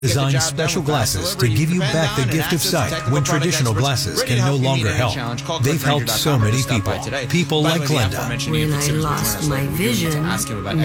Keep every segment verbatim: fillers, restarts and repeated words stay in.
Design special glasses to give you back the gift of sight when traditional glasses can no longer help. They've helped so many people. People like Glenda. When I lost my vision, my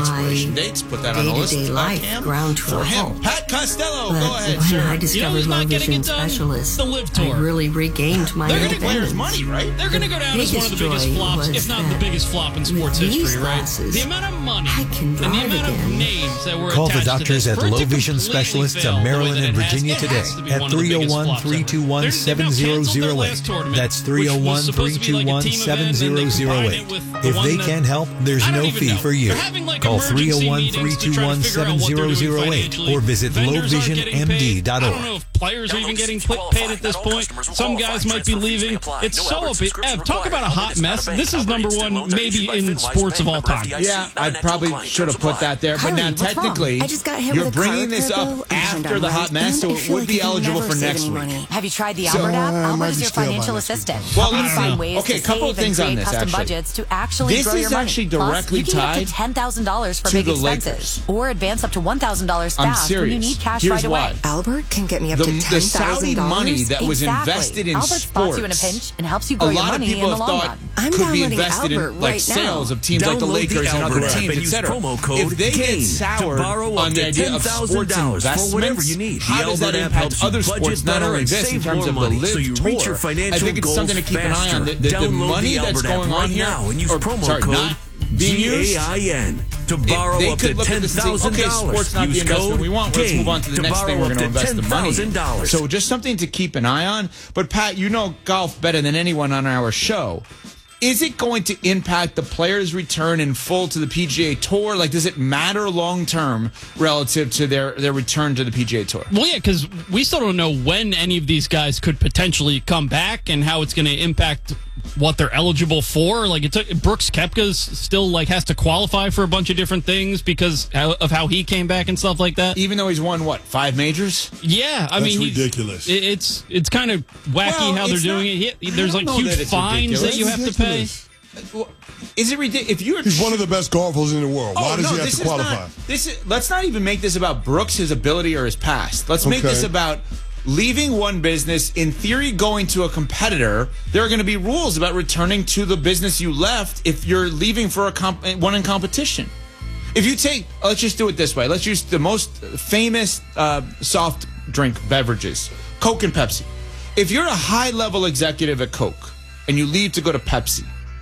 day-to-day life ground to a halt. Pat Costello, but go ahead, when sir. I discovered you know, low vision done, specialists, I really regained my They're independence. Gonna, money, right? They're going to go down as one of the biggest flops, if not the biggest flop in sports history, right? The amount of money I can and the amount again. of names that were Call the attached doctors to at this, Low Vision Specialists of Maryland and Virginia today at three oh one, three two one, seven oh oh eight. That's three oh one, three two one, seven oh oh eight. If they can help, there's no fee for you. Call three oh one, three two one, seven oh oh eight or visit low vision m d dot org. I don't know if players are even getting paid at this point. Some guys might be leaving. It's so up. Ev, talk about a hot mess. This is number one maybe in sports of all time. Yeah, I probably should have put that there. But now technically, you're bringing this up after the hot mess, so it would be eligible for next week. Have you tried the Albert app? Albert is your financial assistant. Well, you let's find see. ways Okay, to a couple save of things and on create this, custom actually. budgets to actually This grow is your money. actually Plus, directly you can get up tied to ten thousand dollars for to big the expenses, Lakers. or advance up to one thousand dollars I'm fast when you serious. need cash Here's right away. why. Albert can get me up The, to the ten Saudi thousand dollars. money that was Exactly. invested in Albert sports, spots you in a pinch and helps you a grow your lot of money in people the have long thought run. I'm could be downloading invested Albert in like right sales now. of teams like the Download Lakers the and other Albert app teams, and et use cetera. promo code If they get GAME to soured borrow on up the to idea of ten thousand sports dollars for investments, whatever you need. how The does that Albert app impact helps you other budget sports, not better only and this, in save terms more of the money Live so you Tour? reach your financial I think it's goals something to keep an eye on. The, the, the Download money the that's Albert app going on right here, now and use or, promo sorry, code not being used, G A I N to borrow they up could to look at ten this and say, thousand okay, dollars. sports not the investment we want. Let's move on to the next thing we're going to invest the money in. So just something to keep an eye on. But Pat, you know golf better than anyone on our show. Is it going to impact the players' return in full to the P G A Tour? Like, does it matter long-term relative to their, their return to the P G A Tour? Well, yeah, because we still don't know when any of these guys could potentially come back and how it's going to impact what they're eligible for. Like, it took, Brooks Koepka's still, like, has to qualify for a bunch of different things because of how he came back and stuff like that. Even though he's won, what, five majors? Yeah, I That's mean, he's, ridiculous. it- it's it's kind of wacky Well, how they're it's doing not- it. He, there's, I like, don't know huge that it's fines ridiculous. that you have to pay. Ridiculous. Is it ridiculous? If you're He's one of the best golfers in the world. Why Oh, does no, he have this to is qualify? Not, this is, let's not even make this about Brooks, his ability, or his past. Let's make Okay. this about leaving one business, in theory going to a competitor. There are going to be rules about returning to the business you left if you're leaving for a comp- one in competition. If you take, let's just do it this way. Let's use the most famous uh, soft drink beverages, Coke and Pepsi. If you're a high-level executive at Coke and you leave to go to Pepsi,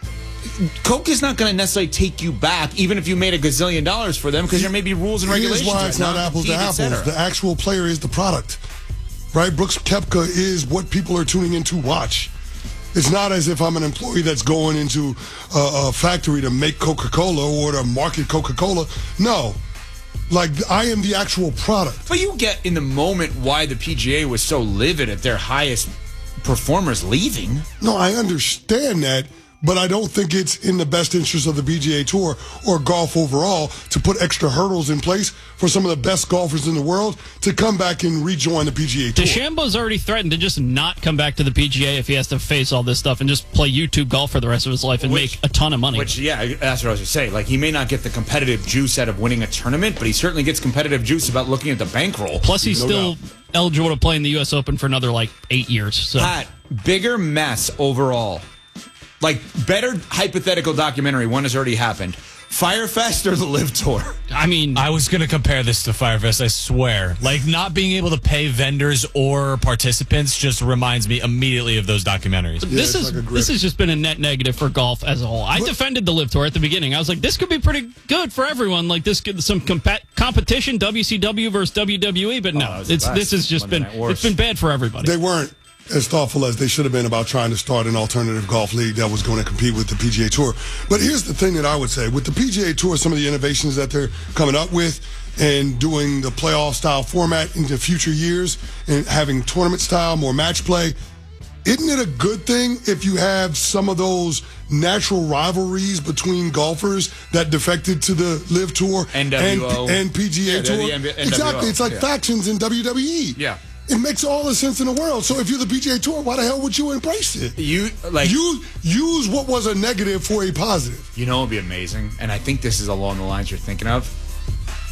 Coke is not going to necessarily take you back, even if you made a gazillion dollars for them, because there may be rules and regulations. Here's why it's right? not apples to Non-compete, et apples. cetera. The actual player is the product, right? Brooks Koepka is what people are tuning in to watch. It's not as if I'm an employee that's going into a, a factory to make Coca-Cola or to market Coca-Cola. No. Like, I am the actual product. But you get in the moment why the P G A was so livid at their highest performers leaving. No, I understand that, but I don't think it's in the best interest of the P G A Tour or golf overall to put extra hurdles in place for some of the best golfers in the world to come back and rejoin the P G A Tour. DeChambeau's already threatened to just not come back to the P G A if he has to face all this stuff and just play YouTube golf for the rest of his life and Which- make a ton of money. Which, yeah, that's what I was going to say. Like, he may not get the competitive juice out of winning a tournament, but he certainly gets competitive juice about looking at the bankroll. Plus, he's No still doubt. eligible to play in the U S Open for another, like, eight years. So. Pat, bigger mess overall. Like, better hypothetical documentary, one has already happened. Firefest or the Live Tour? I mean, I was going to compare this to Firefest, I swear. Like, not being able to pay vendors or participants just reminds me immediately of those documentaries. this it's is like a this grip. has just been a net negative for golf as a whole. I defended the Live Tour at the beginning. I was like, this could be pretty good for everyone. Like, this could some compa- competition, W C W versus W W E. But no, Oh, it was the it's best. this has just Monday been Night Wars. it's been bad for everybody. They weren't as thoughtful as they should have been about trying to start an alternative golf league that was going to compete with the P G A Tour. But here's the thing that I would say. With the P G A Tour, some of the innovations that they're coming up with and doing the playoff-style format into future years and having tournament-style, more match play, isn't it a good thing if you have some of those natural rivalries between golfers that defected to the Live Tour N W O. and, and P G A Yeah, they're Tour? the N B- N W O. Exactly. It's like Yeah. factions in W W E. Yeah. It makes all the sense in the world. So if you're the P G A Tour, why the hell would you embrace it? You, like... You use what was a negative for a positive. You know what would be amazing? And I think this is along the lines you're thinking of.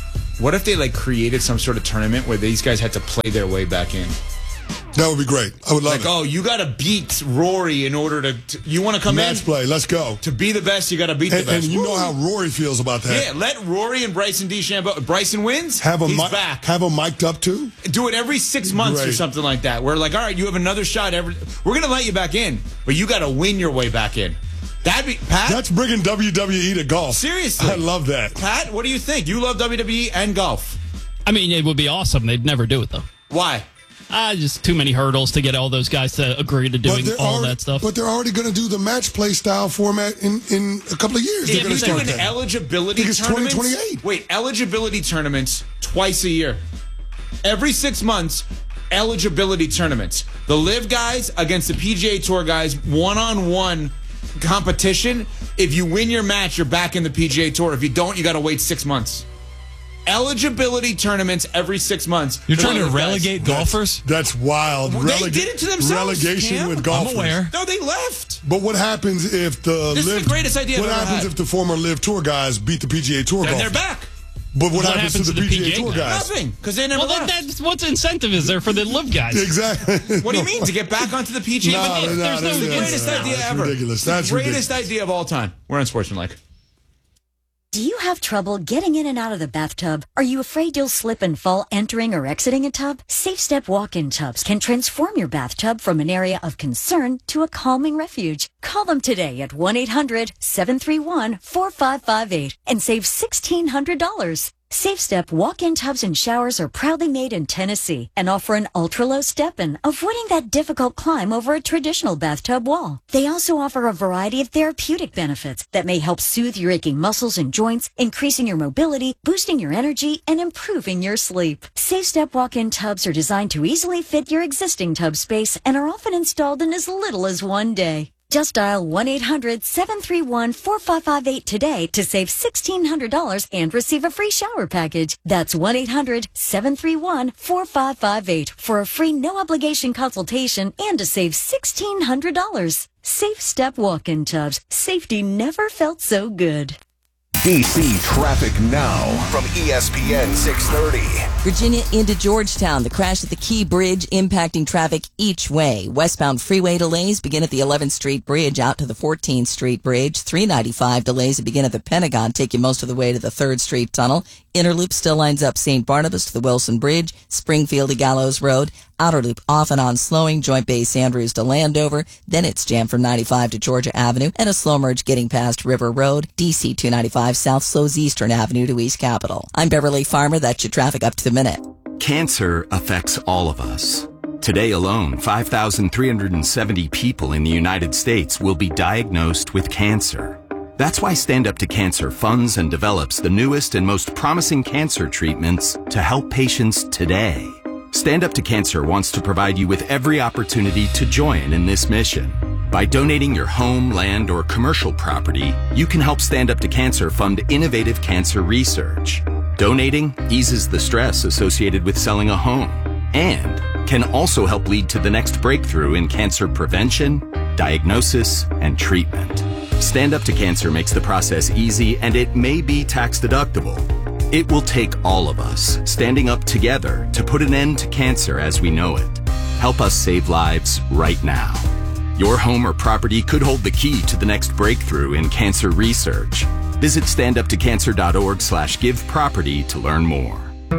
What if they like created some sort of tournament where these guys had to play their way back in? That would be great. I would love like, it. oh, you got to beat Rory in order to. to you want to come Match in? Match play. Let's go. To be the best, you got to beat and, the best. And you Woo. know how Rory feels about that. Yeah, let Rory and Bryson DeChambeau. Bryson wins. Have a he's mi- back. Have him mic'd up too. Do it every six months great. or something like that. We're like, all right, you have another shot. Every. We're gonna let you back in, but you got to win your way back in. That'd be Pat. That's bringing W W E to golf. Seriously, I love that. Pat, what do you think? You love W W E and golf. I mean, it would be awesome. They'd never do it though. Why? Ah, just too many hurdles to get all those guys to agree to doing all already, that stuff. But they're already going to do the match play style format in, in a couple of years. If they're you start do an that. eligibility I think it's tournament, twenty twenty-eight. Wait, eligibility tournaments twice a year. Every six months, eligibility tournaments. The Live guys against the P G A Tour guys, one-on-one competition. If you win your match, you're back in the P G A Tour. If you don't, you got to wait six months. Eligibility tournaments every six months. You're trying to relegate That's, golfers? That's wild. Well, Relega- they did it to themselves. Relegation Cam. with golfers. I'm aware. No, they left. But what happens if the This is Live, the greatest idea I've What ever happens had. if the former Live Tour guys beat the P G A Tour Then golfers? they're back. But what, What happens, happens to the to the P G A P G A Tour guys? guys? Nothing, because they never Well, that, left. that's what incentive is there for the Live guys? Exactly. What do you mean to get back onto the P G A? No, But no, there's no, no, no, the no, greatest no, no, idea that's ever. ridiculous. The That's greatest ridiculous. idea of all time. We're on Sportsmanlike. Do you have trouble getting in and out of the bathtub? Are you afraid you'll slip and fall entering or exiting a tub? Safe Step walk-in tubs can transform your bathtub from an area of concern to a calming refuge. Call them today at one eight hundred seven three one four five five eight and save sixteen hundred dollars. Safe Step walk-in tubs and showers are proudly made in Tennessee and offer an ultra-low step-in, avoiding that difficult climb over a traditional bathtub wall. They also offer a variety of therapeutic benefits that may help soothe your aching muscles and joints, increasing your mobility, boosting your energy, and improving your sleep. Safe Step walk-in tubs are designed to easily fit your existing tub space and are often installed in as little as one day. Just dial one eight hundred seven three one four five five eight today to save sixteen hundred dollars and receive a free shower package. That's one eight hundred seven three one four five five eight for a free no-obligation consultation and to save sixteen hundred dollars. Safe Step walk-in tubs. Safety never felt so good. D C traffic now from E S P N six thirty. Virginia into Georgetown. The crash at the Key Bridge impacting traffic each way. Westbound freeway delays begin at the eleventh Street Bridge out to the fourteenth Street Bridge. three ninety-five delays that begin at the Pentagon take you most of the way to the third Street Tunnel. Inner Loop still lines up Saint Barnabas to the Wilson Bridge, Springfield to Gallows Road. Outer Loop off and on slowing, Joint Base Andrews to Landover. Then it's jammed from ninety-five to Georgia Avenue and a slow merge getting past River Road. D C two ninety-five South slows Eastern Avenue to East Capitol. I'm Beverly Farmer. That's your traffic up to the minute. Cancer affects all of us. Today alone, five thousand three hundred seventy people in the United States will be diagnosed with cancer. That's why Stand Up to Cancer funds and develops the newest and most promising cancer treatments to help patients today. Stand Up to Cancer wants to provide you with every opportunity to join in this mission. By donating your home, land, or commercial property, you can help Stand Up to Cancer fund innovative cancer research. Donating eases the stress associated with selling a home and can also help lead to the next breakthrough in cancer prevention, diagnosis, and treatment. Stand Up to Cancer makes the process easy, and it may be tax deductible. It will take all of us standing up together to put an end to cancer as we know it. Help us save lives right now. Your home or property could hold the key to the next breakthrough in cancer research. Visit standuptocancer.org slash give property to learn more.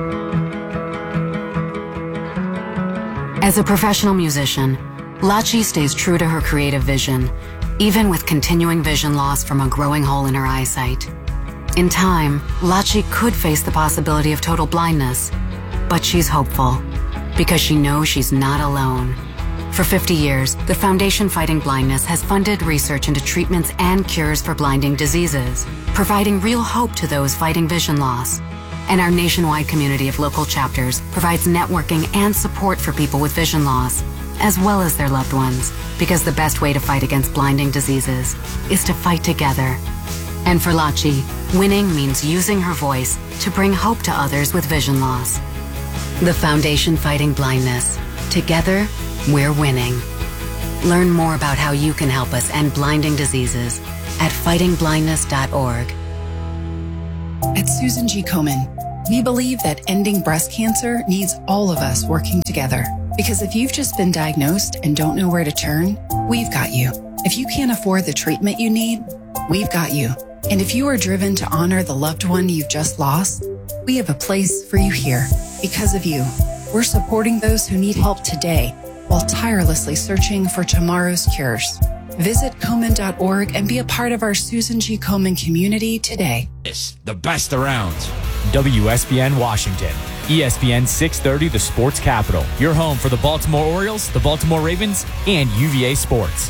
As a professional musician, Lachi stays true to her creative vision, even with continuing vision loss from a growing hole in her eyesight. In time, Lachi could face the possibility of total blindness, but she's hopeful because she knows she's not alone. For fifty years, the Foundation Fighting Blindness has funded research into treatments and cures for blinding diseases, providing real hope to those fighting vision loss. And our nationwide community of local chapters provides networking and support for people with vision loss, as well as their loved ones, because the best way to fight against blinding diseases is to fight together. And for Lachi, winning means using her voice to bring hope to others with vision loss. The Foundation Fighting Blindness. Together, we're winning. Learn more about how you can help us end blinding diseases at fighting blindness dot org. At Susan G. Komen, We believe that ending breast cancer needs all of us working together. Because if you've just been diagnosed and don't know where to turn, we've got you. If you can't afford the treatment you need, we've got you. And if you are driven to honor the loved one you've just lost, we have a place for you here. Because of you, we're supporting those who need help today while tirelessly searching for tomorrow's cures. Visit Komen dot org and be a part of our Susan G. Komen community today. It's the best around. W S B N Washington. E S P N six thirty, the sports capital. Your home for the Baltimore Orioles, the Baltimore Ravens, and U V A Sports.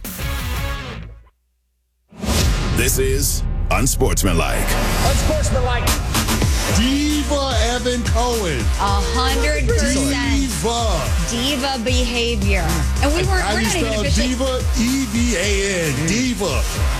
This is Unsportsmanlike. Unsportsmanlike. Diva Evan Cohen. A hundred percent. Diva. Diva behavior. And we weren't, How we're you not even spell officially. Diva? E V A N. Diva.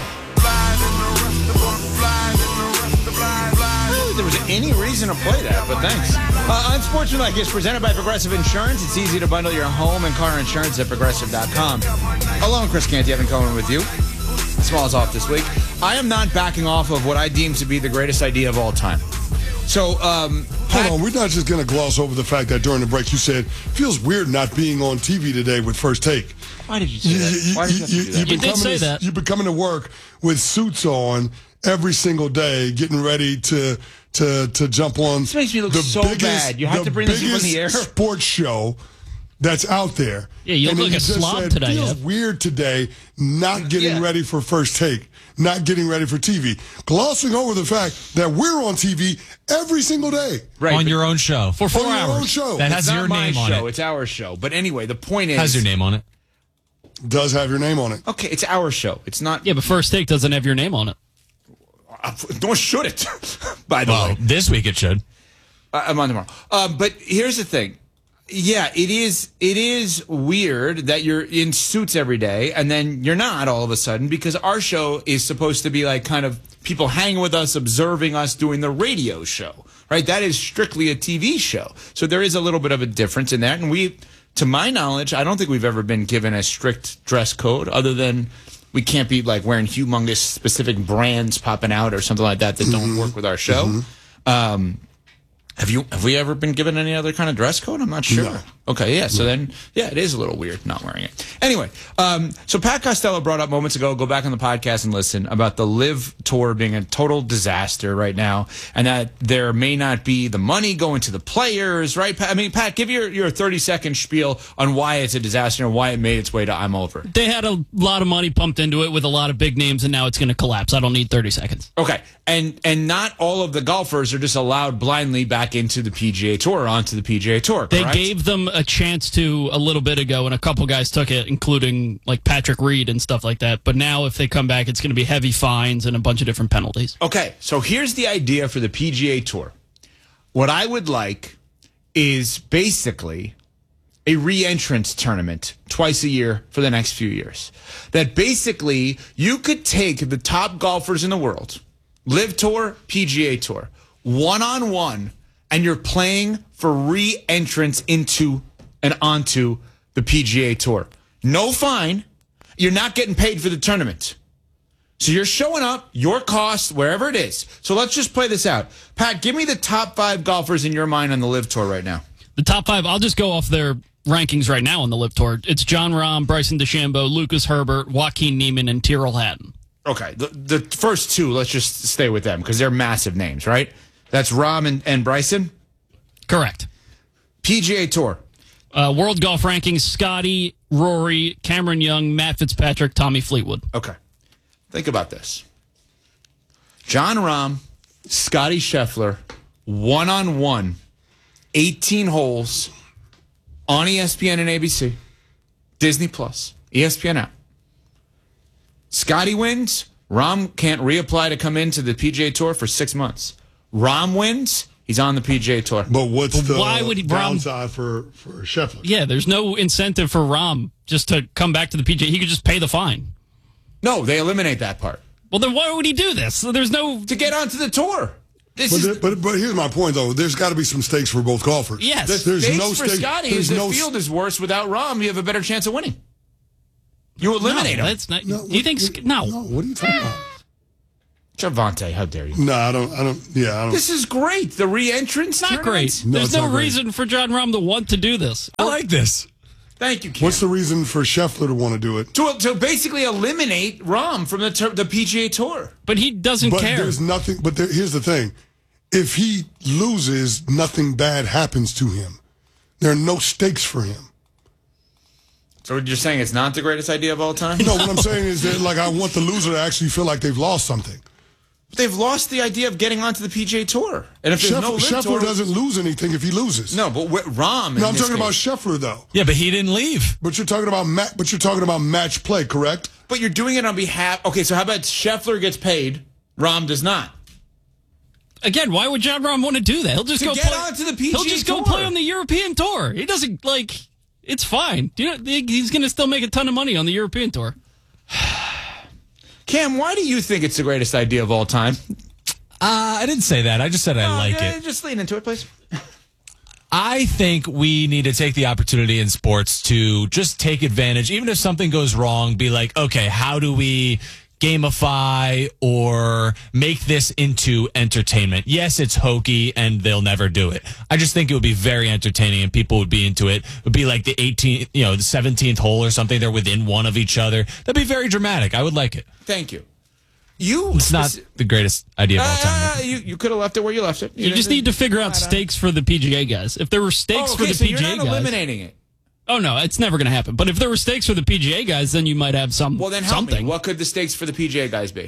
There was any reason to play that, but thanks. Uh, Unsportsmanlike is presented by Progressive Insurance. It's easy to bundle your home and car insurance at progressive dot com. Hello, Chris Canty, Evan Cohen with you. Small's off this week. I am not backing off of what I deem to be the greatest idea of all time. So, um... Hold on, we're not just going to gloss over the fact that during the break you said, feels weird not being on T V today with First Take. Why did you say that? Why did you, you, you, you, you did say to, that. You've been coming to work with suits on every single day, getting ready to to to jump on this makes me look the so biggest, bad. You have the to bring this in the air. sports show that's out there. Yeah, you and look like you a just slob said, today. Feels Yep. weird today, not getting Yeah. ready for First Take, not getting ready for T V, glossing over the fact that we're on T V every single day. Right, on but- your own show. For four on hours. your own show. That It's has not your my name on show. it. It's our show. But anyway, the point is... Has your name on it. Does have your name on it. Okay, it's our show. It's not... Yeah, but First Take doesn't have your name on it. Nor should it, by the Well, way. this week it should. Uh, I'm on tomorrow. Um, but here's the thing. Yeah, it is It is weird that you're in suits every day and then you're not all of a sudden, because our show is supposed to be like kind of people hanging with us, observing us doing the radio show, right? That is strictly a T V show. So there is a little bit of a difference in that. And we, to my knowledge, I don't think we've ever been given a strict dress code other than we can't be like wearing humongous specific brands popping out or something like that that don't Mm-hmm. work with our show. Mm-hmm. Um, Have you have we ever been given any other kind of dress code? I'm not sure. No. Okay, yeah. So then, yeah, it is a little weird not wearing it. Anyway, um, so Pat Costello brought up moments ago. Go back on the podcast and listen about the Live Tour being a total disaster right now, and that there may not be the money going to the players. Right? Pat? I mean, Pat, give your your thirty second spiel on why it's a disaster and why it made its way to I'm Over. They had a lot of money pumped into it with a lot of big names, and now it's going to collapse. I don't need thirty seconds. Okay, and and not all of the golfers are just allowed blindly back into the P G A Tour, onto the P G A Tour. They correct? gave them a chance to a little bit ago, and a couple guys took it, including like Patrick Reed and stuff like that. But now, if they come back, it's going to be heavy fines and a bunch of different penalties. Okay, so here's the idea for the P G A Tour. What I would like is basically a re-entrance tournament twice a year for the next few years. That basically you could take the top golfers in the world, Live Tour, P G A Tour, one-on-one, and you're playing for re-entrance into and onto the P G A Tour. No fine. You're not getting paid for the tournament. So you're showing up, your cost, wherever it is. So let's just play this out. Pat, give me the top five golfers in your mind on the Live Tour right now. The top five, I'll just go off their rankings right now on the Live Tour. It's John Rahm, Bryson DeChambeau, Lucas Herbert, Joaquin Niemann, and Tyrrell Hatton. Okay, the, the first two, let's just stay with them because they're massive names, right? That's Rahm and, and Bryson? Correct. P G A Tour. Uh, World Golf Rankings, Scotty, Rory, Cameron Young, Matt Fitzpatrick, Tommy Fleetwood. Okay. Think about this. John Rahm, Scotty Scheffler, one-on-one, eighteen holes on E S P N and A B C, Disney Plus, E S P N app. Scotty wins. Rahm can't reapply to come into the P G A Tour for six months. Rahm wins. He's on the P G A Tour. But what's But the why would he- Rahm- downside for, for Scheffler? Yeah, there's no incentive for Rahm just to come back to the P G A. He could just pay the fine. No, they eliminate that part. Well, then why would he do this? There's no... To get onto the tour. This But, is there- but but here's my point, though. There's got to be some stakes for both golfers. Yes. the There's stakes no for stake- Scotty there's is the no s- field is worse without Rahm. You have a better chance of winning. You eliminate no, him. That's not, No, you think... what- No. No, what are you talking about? Gervonta, how dare you? No, I don't. I don't. Yeah, I don't. This is great. The re-entrance, not great. No, There's it's no not great. reason for John Rahm to want to do this. I like this. Thank you, Kim. What's the reason for Scheffler to want to do it? To, to basically eliminate Rahm from the ter- the P G A Tour. But he doesn't but care. There's nothing. But there, here's the thing: if he loses, nothing bad happens to him. There are no stakes for him. So you're saying it's not the greatest idea of all time? No, what I'm saying is that, like, I want the loser to actually feel like they've lost something. They've lost the idea of getting onto the P G A Tour. And if there's Scheffler, no Live Scheffler Tour, doesn't lose anything if he loses. No, but with Rahm. No, I'm talking about Scheffler though. Yeah, but he didn't leave. But you're talking about ma- But you're talking about match play, correct? But you're doing it on behalf. Okay, so how about Scheffler gets paid, Rahm does not. Again, why would John Rahm want to do that? He'll just To go get play, onto the P G A He'll just go Tour. play on the European Tour. He doesn't like. It's fine. You know, he's going to still make a ton of money on the European Tour. Cam, why do you think it's the greatest idea of all time? Uh, I didn't say that. I just said I Oh, like yeah, it. Just lean into it, please. I think we need to take the opportunity in sports to just take advantage. Even if something goes wrong, be like, okay, how do we gamify or make this into entertainment? Yes, it's hokey and they'll never do it. I just think it would be very entertaining and people would be into it. It would be like the eighteenth, you know, the seventeenth hole or something. They're within one of each other. That'd be very dramatic. I would like it. Thank you. You. It's not the greatest idea of all time. Uh, you you could have left it where you left it. You, just need to figure out stakes for the P G A guys. If there were stakes Oh, for okay, the so P G A you're not guys, eliminating it. Oh no, it's never going to happen. But if there were stakes for the P G A guys, then you might have some Well, then help something. me. What could the stakes for the P G A guys be?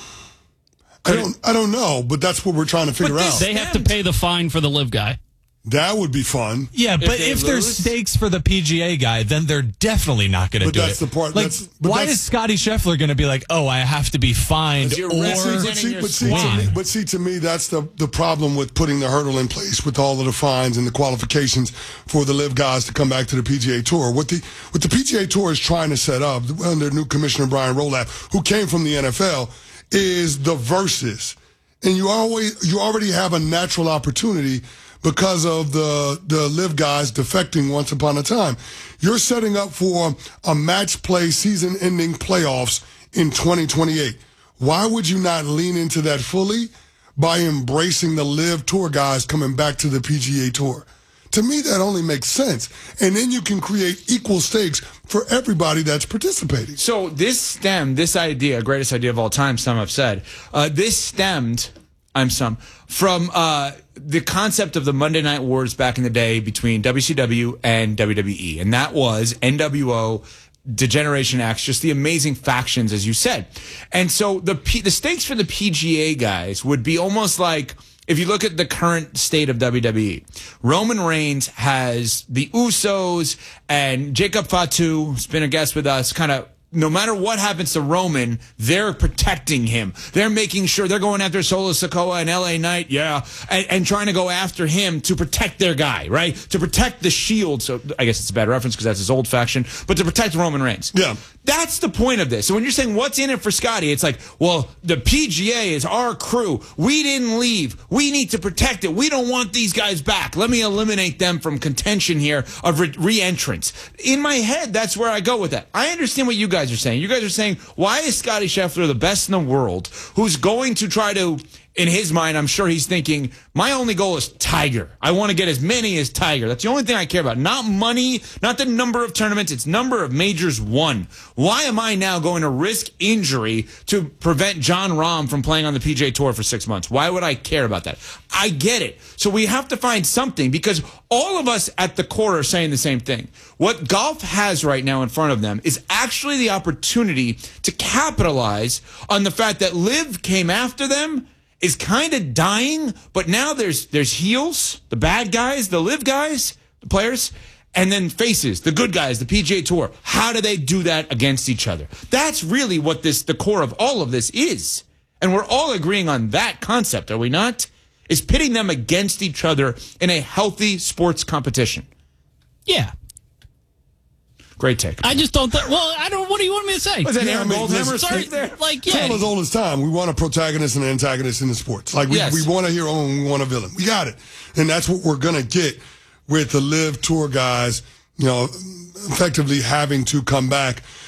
I don't. I don't know, but that's what we're trying to figure out. They have to pay the fine for the live guy. That would be fun. Yeah, If but they if, there's lose? stakes for the P G A guy, then they're definitely not going to But do that's it. the part- Like, that's- but why that's- is Scotty Scheffler going to be like, oh, I have to be fined Because you're or representing But see, your but, see, to squad. me, but see, to me, that's the, the problem with putting the hurdle in place with all of the fines and the qualifications for the live guys to come back to the P G A Tour. What the what the P G A Tour is trying to set up under new Commissioner Brian Rolapp, who came from the N F L, is the versus, and you always you already have a natural opportunity because of the the live guys defecting once upon a time. You're setting up for a match play season-ending playoffs in twenty twenty-eight. Why would you not lean into that fully by embracing the live tour guys coming back to the P G A Tour? To me, that only makes sense. And then you can create equal stakes for everybody that's participating. So this stemmed, this idea, greatest idea of all time, some have said, uh, this stemmed, I'm some, from uh, the concept of the Monday Night Wars back in the day between W C W and W W E. And that was N W O, Degeneration X, just the amazing factions, as you said. And so the P- the stakes for the P G A guys would be almost like, if you look at the current state of W W E, Roman Reigns has the Usos and Jacob Fatu, who's been a guest with us, kind of, no matter what happens to Roman, they're protecting him. They're making sure they're going after Solo Sikoa and L A Knight, yeah, and, and trying to go after him to protect their guy, right? To protect the Shield. So I guess it's a bad reference because that's his old faction, but to protect Roman Reigns. Yeah. That's the point of this. So when you're saying what's in it for Scotty, it's like, well, the P G A is our crew. We didn't leave. We need to protect it. We don't want these guys back. Let me eliminate them from contention here of re- re-entrance. In my head, that's where I go with that. I understand what you guys are saying. You guys are saying, why is Scotty Scheffler the best in the world who's going to try to, in his mind, I'm sure he's thinking, my only goal is Tiger. I want to get as many as Tiger. That's the only thing I care about. Not money, not the number of tournaments. It's number of majors won. Why am I now going to risk injury to prevent John Rahm from playing on the P G A Tour for six months? Why would I care about that? I get it. So we have to find something, because all of us at the core are saying the same thing. What golf has right now in front of them is actually the opportunity to capitalize on the fact that Liv came after them, is kind of dying, but now there's there's heels, the bad guys, the live guys, the players, and then faces, the good guys, the P G A Tour. How do they do that against each other? That's really what this the core of all of this is. And we're all agreeing on that concept, are we not? Is pitting them against each other in a healthy sports competition. Yeah. Great take. I just don't think. Well, I don't. What do you want me to say? Was that Yeah, Aaron I mean, Goldhammer listen, speak there? Like, Tell yeah. us all this time. We want a protagonist and an antagonist in the sports. Like, we, Yes. we want a hero and we want a villain. We got it. And that's what we're going to get with the live tour guys, you know, effectively having to come back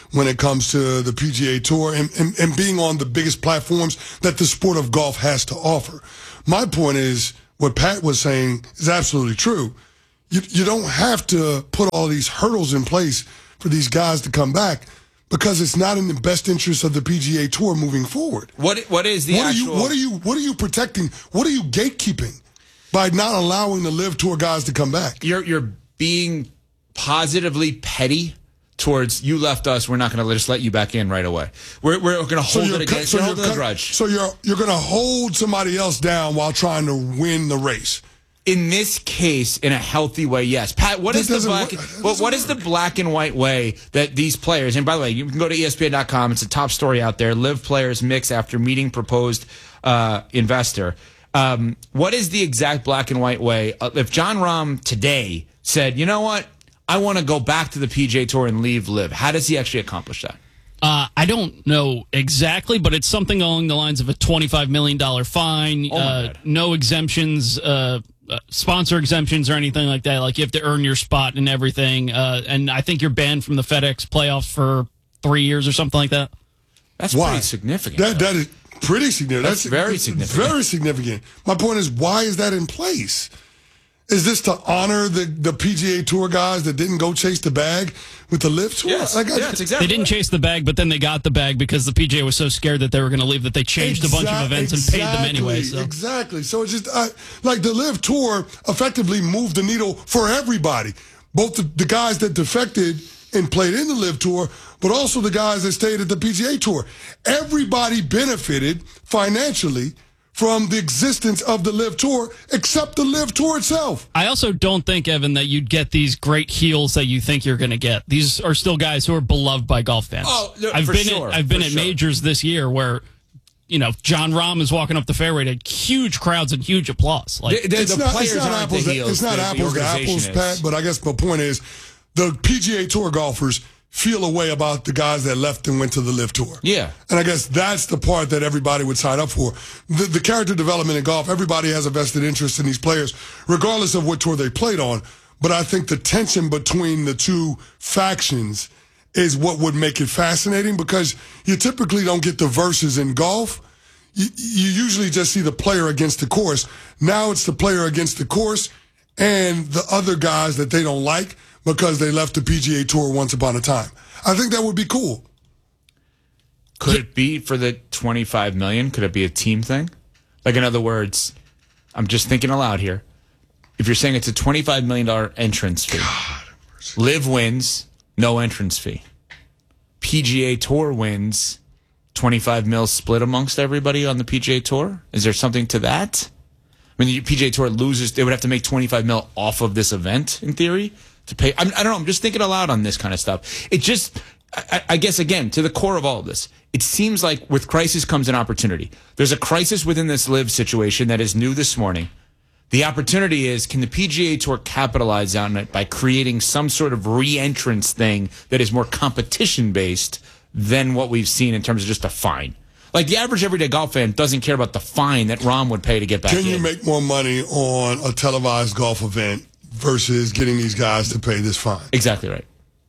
when it comes to the P G A Tour and, and, and being on the biggest platforms that the sport of golf has to offer. My point is, what Pat was saying is absolutely true. You, you don't have to put all these hurdles in place for these guys to come back because it's not in the best interest of the P G A Tour moving forward. What What is the what actual... Are you, what, are you, what are you protecting? What are you gatekeeping by not allowing the Live Tour guys to come back? You're, you're being positively petty towards, you left us, we're not going to just let you back in right away. We're, we're going to hold so it against, so you're holding a grudge. So you're, you're going to hold somebody else down while trying to win the race. In this case, in a healthy way, yes. Pat, what is the black? Well, what is the black and white way that these players? And by the way, you can go to E S P N dot com. It's a top story out there. Live players mix after meeting proposed uh, investor. Um, what is the exact black and white way? Uh, if Jon Rahm today said, "You know what? I want to go back to the P G A Tour and leave Live," how does he actually accomplish that? Uh, I don't know exactly, but it's something along the lines of a twenty-five million dollars fine, Oh my uh, God. no exemptions, uh, uh, sponsor exemptions or anything like that. Like you have to earn your spot and everything. Uh, and I think you're banned from the FedEx playoffs for three years or something like that. That's Why? pretty significant. That That is pretty significant. That's very significant. Very significant. My point is, why is that in place? Is this to honor the, the P G A Tour guys that didn't go chase the bag with the Live Tour? Yes, Like, I- yeah, it's exactly They didn't chase the bag, but then they got the bag because the P G A was so scared that they were going to leave that they changed a bunch of Exact- events and paid them anyway. exactly, So. Exactly. So it's just uh, like the Live Tour effectively moved the needle for everybody. Both the, the guys that defected and played in the Live Tour, but also the guys that stayed at the P G A Tour. Everybody benefited financially from the existence of the Live Tour, except the Live Tour itself. I also don't think, Evan, that you'd get these great heels that you think you're going to get. These are still guys who are beloved by golf fans. Oh, no, I've for been sure, at, I've been for at sure. majors this year where, you know, Jon Rahm is walking up the fairway to huge crowds and huge applause. Like The- the- It's the not, players it's not aren't apples. the to- heels, it's not the- the apples to organization apples, is. Pat. But I guess my point is, the P G A Tour golfers feel a way about the guys that left and went to the Live Tour. Yeah. And I guess that's the part that everybody would sign up for. The, the character development in golf, everybody has a vested interest in these players, regardless of what tour they played on. But I think the tension between the two factions is what would make it fascinating, because you typically don't get the verses in golf. You, you usually just see the player against the course. Now it's the player against the course and the other guys that they don't like because they left the P G A Tour once upon a time. I think that would be cool. Could it be for the twenty-five million dollars? Could it be a team thing? Like, in other words, I'm just thinking aloud here. If you're saying it's a twenty-five million dollars entrance fee, Live wins, no entrance fee. P G A Tour wins, twenty-five mil split amongst everybody on the P G A Tour? Is there something to that? I mean, the P G A Tour loses, they would have to make twenty-five mil off of this event, in theory, to pay. I'm, I don't know, I'm just thinking aloud on this kind of stuff. It just, I, I guess, again, to the core of all of this, it seems like with crisis comes an opportunity. There's a crisis within this Live situation that is new this morning. The opportunity is, can the P G A Tour capitalize on it by creating some sort of re-entrance thing that is more competition-based than what we've seen in terms of just a fine? Like, the average everyday golf fan doesn't care about the fine that Rahm would pay to get back Can in. you make more money on a televised golf event versus getting these guys to pay this fine? Exactly right.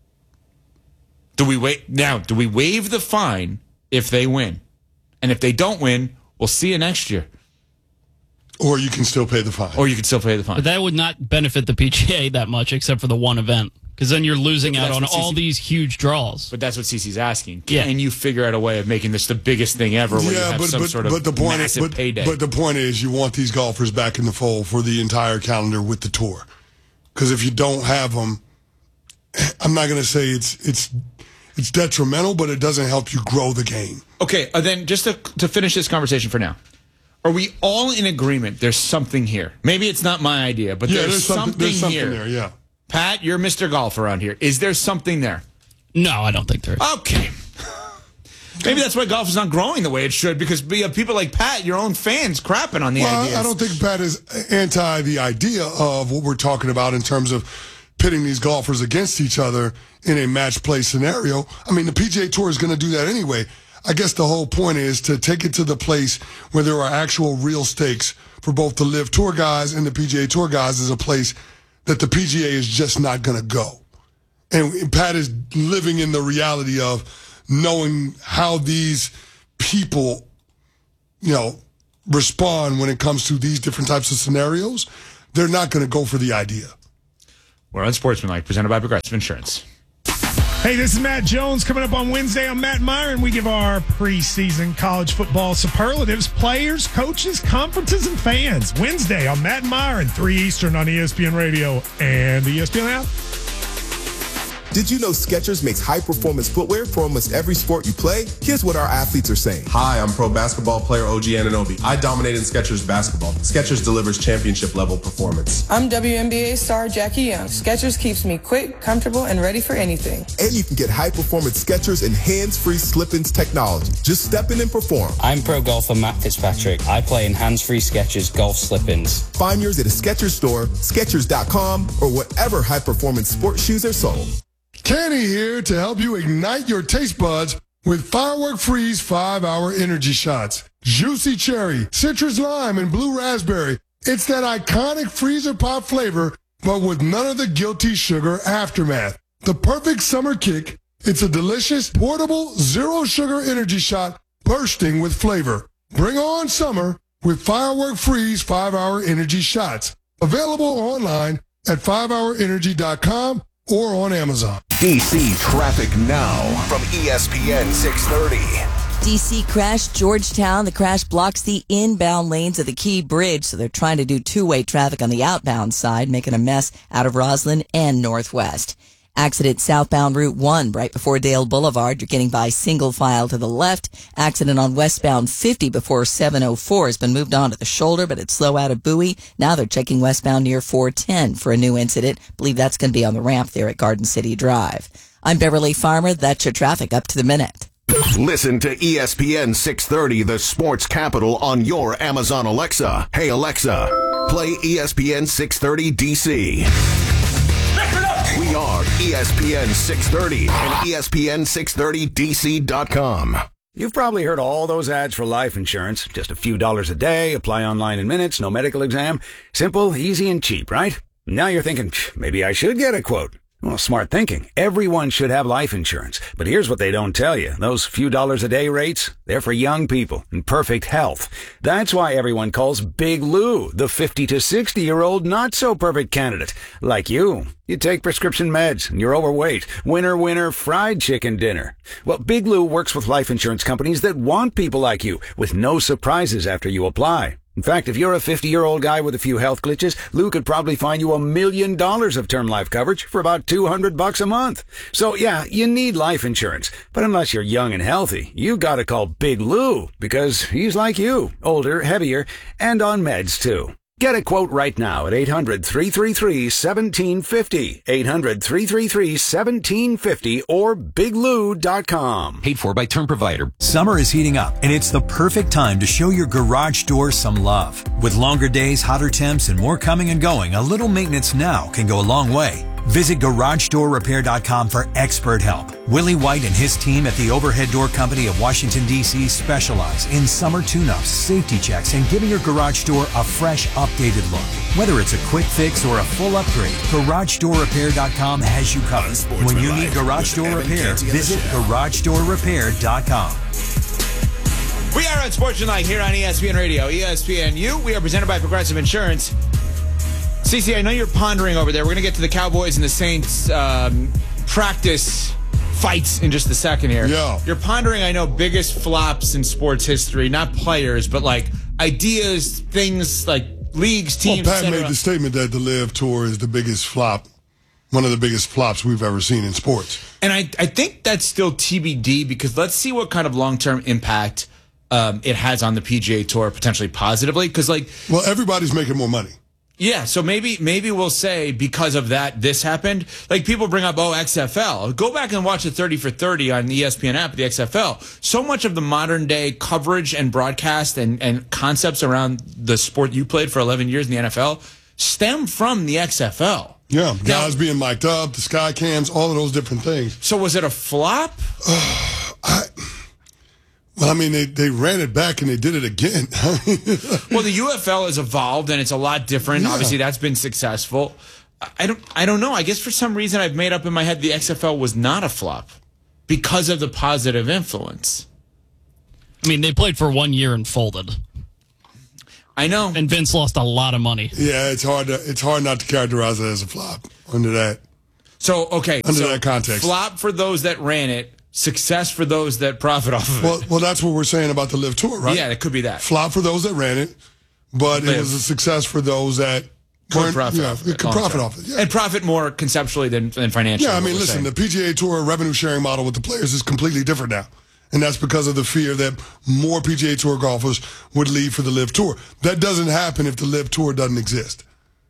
Do we wait now? Do we waive the fine if they win? And if they don't win, we'll see you next year. Or you can still pay the fine. Or you can still pay the fine. But that would not benefit the P G A that much, except for the one event, because then you're losing But out that's on what all C C these huge draws. But that's what Cece's asking. Yeah. Can you figure out a way of making this the biggest thing ever, where you Yeah, have but, some but, sort of but the point is, massive but, payday? but the point is, you want these golfers back in the fold for the entire calendar with the tour. Because if you don't have them, I'm not going to say it's it's it's detrimental, but it doesn't help you grow the game. Okay, uh, then just to, to finish this conversation for now, are we all in agreement there's something here? Maybe it's not my idea, but Yeah, there's, there's something- something, there's something here. there, yeah. Pat, you're Mister Golf around here. Is there something there? No, I don't think there is. Okay. Maybe that's why golf is not growing the way it should, because we have people like Pat, your own fans, crapping on the Well, ideas. I don't think Pat is anti the idea of what we're talking about in terms of pitting these golfers against each other in a match play scenario. I mean, the P G A Tour is going to do that anyway. I guess the whole point is to take it to the place where there are actual real stakes for both the Live Tour guys and the P G A Tour guys, is a place that the P G A is just not going to go. And Pat is living in the reality of knowing how these people, you know, respond when it comes to these different types of scenarios. They're not going to go for the idea. We're on Sportsmanlike, presented by Progressive Insurance. Hey, this is Matt Jones. Coming up on Wednesday on Matt Meyer, and we give our preseason college football superlatives, players, coaches, conferences, and fans. Wednesday on Matt Meyer and three Eastern on E S P N Radio and the E S P N app. Did you know Skechers makes high-performance footwear for almost every sport you play? Here's what our athletes are saying. Hi, I'm pro basketball player O G Anunoby. I dominate in Skechers basketball. Skechers delivers championship-level performance. I'm W N B A star Jackie Young. Skechers keeps me quick, comfortable, and ready for anything. And you can get high-performance Skechers and hands-free slip-ins technology. Just step in and perform. I'm pro golfer Matt Fitzpatrick. I play in hands-free Skechers golf slip-ins. Find yours at a Skechers store, Skechers dot com, or whatever high-performance sports shoes are sold. Kenny here to help you ignite your taste buds with Firework Freeze five hour energy shots. Juicy cherry, citrus lime, and blue raspberry. It's that iconic freezer pop flavor, but with none of the guilty sugar aftermath. The perfect summer kick. It's a delicious, portable, zero sugar energy shot bursting with flavor. Bring on summer with Firework Freeze five hour energy shots. Available online at five hour energy dot com or on Amazon. D C traffic now from E S P N six thirty. D C crash, Georgetown. The crash blocks the inbound lanes of the Key Bridge, so they're trying to do two-way traffic on the outbound side, making a mess out of Roslyn and Northwest. Accident southbound Route one, right before Dale Boulevard. You're getting by single file to the left. Accident on westbound fifty before seven oh four has been moved on to the shoulder, but it's slow out of Bowie. Now they're checking westbound near four ten for a new incident. Believe that's going to be on the ramp there at Garden City Drive. I'm Beverly Farmer. That's your traffic up to the minute. Listen to E S P N six thirty, the sports capital, on your Amazon Alexa. Hey, Alexa, play E S P N six thirty D C. We are E S P N six thirty and E S P N six thirty D C dot com. You've probably heard all those ads for life insurance. Just a few dollars a day, apply online in minutes, no medical exam. Simple, easy, and cheap, right? Now you're thinking, maybe I should get a quote. Well, smart thinking. Everyone should have life insurance. But here's what they don't tell you. Those few dollars a day rates, they're for young people in perfect health. That's why everyone calls Big Lou the fifty to sixty-year-old not-so-perfect candidate. Like you. You take prescription meds and you're overweight. Winner, winner, fried chicken dinner. Well, Big Lou works with life insurance companies that want people like you with no surprises after you apply. In fact, if you're a fifty-year-old guy with a few health glitches, Lou could probably find you a million dollars of term life coverage for about two hundred bucks a month. So yeah, you need life insurance. But unless you're young and healthy, you gotta call Big Lou because he's like you, older, heavier, and on meds too. Get a quote right now at eight hundred, three three three, one seven five zero, eight hundred, three three three, one seven five zero, or big lou dot com. Paid for by Term Provider. Summer is heating up, and it's the perfect time to show your garage door some love. With longer days, hotter temps, and more coming and going, a little maintenance now can go a long way. Visit garage door repair dot com for expert help. Willie White and his team at the Overhead Door Company of Washington, D C specialize in summer tune-ups, safety checks, and giving your garage door a fresh, updated look. Whether it's a quick fix or a full upgrade, garage door repair dot com has you covered. When you need garage door repair, visit garage door repair dot com. We are on Sportsmanlike here on E S P N Radio, E S P N U. We are presented by Progressive Insurance. Cece, I know you're pondering over there. We're going to get to the Cowboys and the Saints um, practice fights in just a second here. Yeah. You're pondering, I know, biggest flops in sports history, not players, but like ideas, things like leagues, teams, well, Pat et cetera. made the statement that the Live Tour is the biggest flop, one of the biggest flops we've ever seen in sports. And I, I think that's still T B D because let's see what kind of long-term impact um, it has on the P G A Tour, potentially positively. Because, like, well, everybody's making more money. Yeah, so maybe maybe we'll say because of that this happened. Like people bring up, oh, X F L. Go back and watch the thirty for thirty on the E S P N app, the X F L. So much of the modern day coverage and broadcast and, and concepts around the sport you played for eleven years in the N F L stem from the X F L. Yeah, guys now, being mic'd up, the sky cams, all of those different things. So was it a flop? Uh, I... Well, I mean, they, they ran it back and they did it again. Well, the U F L has evolved and it's a lot different. Yeah. Obviously, that's been successful. I don't I don't know. I guess for some reason I've made up in my head the X F L was not a flop because of the positive influence. I mean, they played for one year and folded. I know. And Vince lost a lot of money. Yeah, it's hard to it's hard not to characterize it as a flop under that. So, okay. Under so that context. Flop for those that ran it, success for those that profit off of it. Well, well, that's what we're saying about the Live Tour, right? Yeah, it could be that. Flop for those that ran it, but Live. it was a success for those that Could profit yeah, off of it it. could long profit term. off it. Yeah. And profit more conceptually than, than financially. Yeah, I what mean, we're listen, saying. the P G A Tour revenue sharing model with the players is completely different now. And that's because of the fear that more P G A Tour golfers would leave for the Live Tour. That doesn't happen if the Live Tour doesn't exist.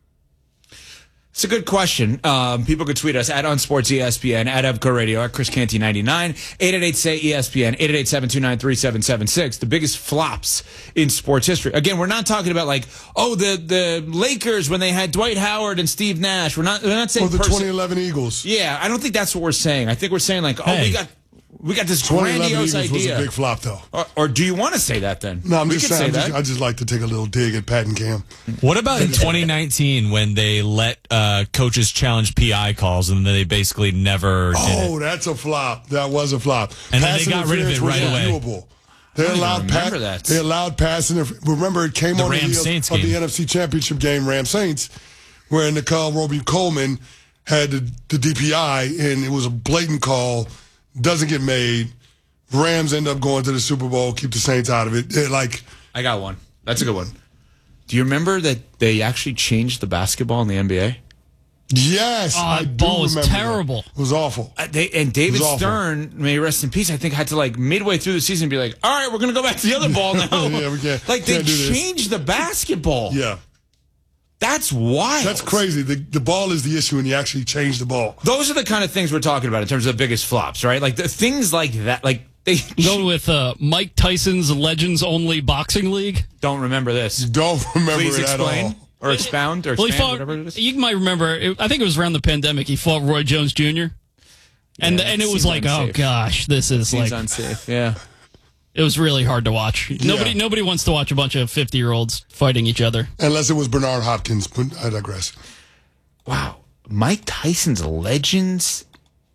It's a good question. Um, people could tweet us at UnsportsESPN, at Evco Radio, at Chris Canty ninety-nine, eight eight eight, S A Y, E S P N, eight eight eight, seven two nine, three seven seven six. The biggest flops in sports history. Again, we're not talking about like, oh, the, the Lakers when they had Dwight Howard and Steve Nash. We're not, we're not saying Or the person- twenty eleven Eagles. Yeah, I don't think that's what we're saying. I think we're saying like, oh, Hey. we got we got this twenty eleven grandiose Eagles idea. was a big flop, though. Or, or do you want to say that then? No, I'm we just could saying. say I'm just, that. I just like to take a little dig at Pat and Cam. What about in twenty nineteen when they let uh, coaches challenge P I calls and then they basically never did Oh, it? that's a flop. That was a flop. And then Pass they got rid of it interference was right away. reviewable. They I don't even allowed remember pa- that. They allowed pass interference. Remember, it came The on the Rams heels Saints of the game. N F C Championship game, Rams Saints, where Nicole Roby Coleman had the, the D P I, and it was a blatant call. Doesn't get made. Rams end up going to the Super Bowl, keep the Saints out of it. They're like, I got one. That's a good one. Do you remember that they actually changed the basketball in the N B A? yes, Oh, I that do ball was remember that. terrible. It was awful. Uh, they, and David It was awful. Stern, may he rest in peace, I think had to like midway through the season be like, all right, we're going to go back to the other ball now. Yeah, we can't- like they can't do this. changed the basketball. Yeah. That's wild. That's crazy. The, the ball is the issue, and you actually change the ball. Those are the kind of things we're talking about in terms of the biggest flops, right? Like the things like that. Like they Go with uh, Mike Tyson's Legends Only Boxing League. don't remember this. Don't remember Please it explain at all. or expound or Well, he expand, fought. whatever it is. You might remember. It, I think it was around the pandemic. He fought Roy Jones Junior And Yeah, and it it was seems like, unsafe. oh gosh, this is Seems like unsafe. Yeah. it was really hard to watch. Nobody nobody wants to watch a bunch of fifty year olds fighting each other. Unless it was Bernard Hopkins, but I digress. Wow. Mike Tyson's Legends.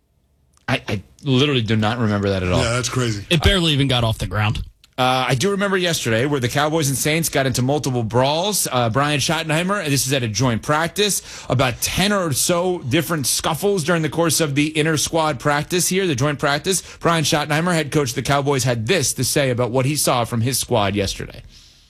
I, I literally do not remember that at all. Yeah, that's crazy. It barely even got off the ground. Uh, I do remember yesterday where the Cowboys and Saints got into multiple brawls. Uh, Brian Schottenheimer, and this is at a joint practice, about ten or so different scuffles during the course of the inter squad practice here, the joint practice. Brian Schottenheimer, head coach of the Cowboys, had this to say about what he saw from his squad yesterday.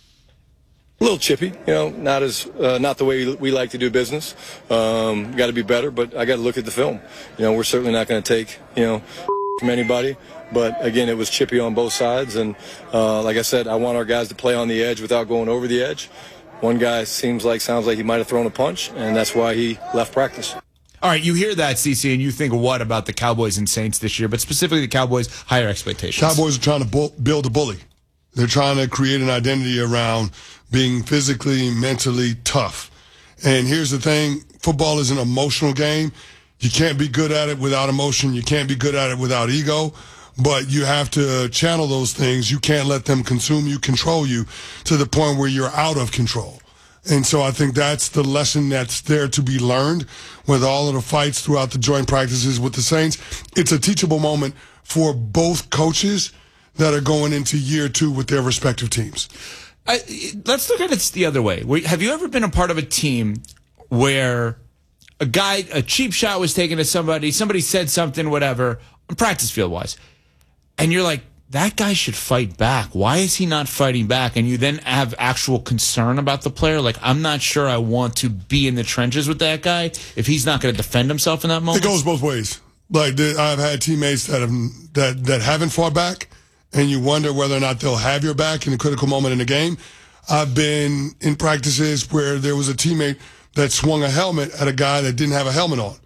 A little chippy, you know, not as uh, not the way we like to do business. Um, got to be better, but I got to look at the film. You know, we're certainly not going to take, you know, from anybody. But again, it was chippy on both sides, and uh, like I said, I want our guys to play on the edge without going over the edge. One guy seems like sounds like he might have thrown a punch, and that's why he left practice. All right, you hear that, C C, and you think what about the Cowboys and Saints this year, but specifically the Cowboys' higher expectations? Cowboys are trying to bu- build a bully. They're trying to create an identity around being physically, mentally tough. And here's the thing, football is an emotional game. You can't be good at it without emotion. You can't be good at it without ego. But you have to channel those things. You can't let them consume you, control you, to the point where you're out of control. And so I think that's the lesson that's there to be learned with all of the fights throughout the joint practices with the Saints. It's a teachable moment for both coaches that are going into year two with their respective teams. I, let's look at it the other way. Wait, have you ever been a part of a team where a guy, a cheap shot was taken to somebody, somebody said something, whatever, practice field wise, and you're like, that guy should fight back. Why is he not fighting back? And you then have actual concern about the player. Like, I'm not sure I want to be in the trenches with that guy if he's not going to defend himself in that moment. It goes both ways. Like, the, I've had teammates that have that that haven't fought back, and you wonder whether or not they'll have your back in a critical moment in the game. I've been in practices where there was a teammate that swung a helmet at a guy that didn't have a helmet on.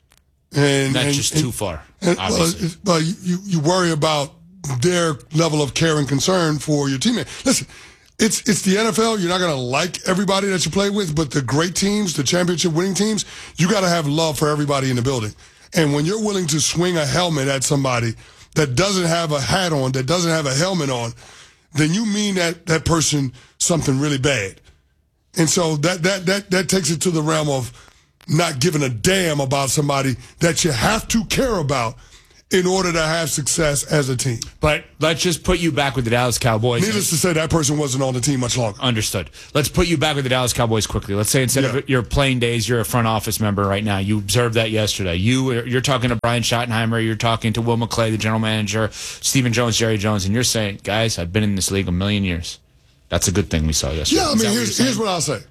And That's and, just and, too far, and, obviously. Well, well, you, you worry about their level of care and concern for your teammate. Listen, it's it's the N F L. You're not going to like everybody that you play with, but the great teams, the championship winning teams, you got to have love for everybody in the building. And when you're willing to swing a helmet at somebody that doesn't have a hat on, that doesn't have a helmet on, then you mean that that person something really bad. And so that that that that takes it to the realm of not giving a damn about somebody that you have to care about in order to have success as a team. But let's just put you back with the Dallas Cowboys. Needless to say, that person wasn't on the team much longer. Understood. Let's put you back with the Dallas Cowboys quickly. Let's say instead yeah. of your playing days, you're a front office member right now. You observed that yesterday. You, you're talking to Brian Schottenheimer. You're talking to Will McClay, the general manager, Stephen Jones, Jerry Jones, and you're saying, guys, I've been in this league a million years. That's a good thing we saw yesterday. Yeah, I mean, here's, here's what I'll say.